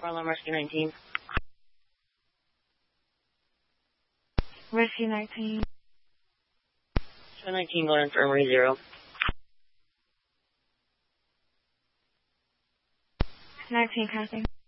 Alarm Rescue 19. Rescue 19. Show 19 going Infirmary 0. 19 passing.